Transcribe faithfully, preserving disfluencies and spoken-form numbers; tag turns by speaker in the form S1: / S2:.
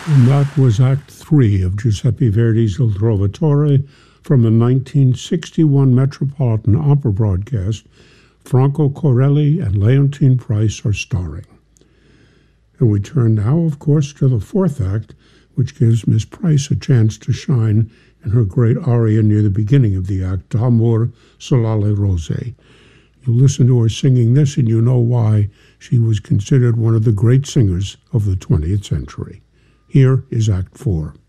S1: And that was Act Three of Giuseppe Verdi's Il Trovatore from the nineteen sixty-one Metropolitan Opera broadcast. Franco Corelli and Leontyne Price are starring. And we turn now, of course, to the fourth act, which gives Miss Price a chance to shine in her great aria near the beginning of the act, D'amor sulle rose. You listen to her singing this and you know why she was considered one of the great singers of the twentieth century. Here is Act Four.